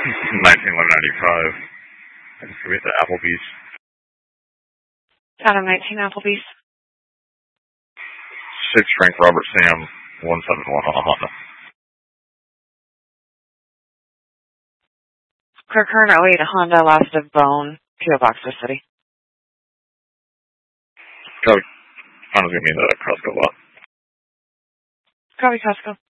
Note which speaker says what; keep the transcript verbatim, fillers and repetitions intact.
Speaker 1: nineteen one ninety-five. Can we get to Applebee's?
Speaker 2: Adam nineteen Applebee's.
Speaker 1: six Frank Robert Sam one seven one on a Honda.
Speaker 2: Kirk Hearn oh eight Honda, last of Bone, P O Box for City.
Speaker 1: Copy. Honda's going to be in the Costco lot.
Speaker 2: Copy, Costco.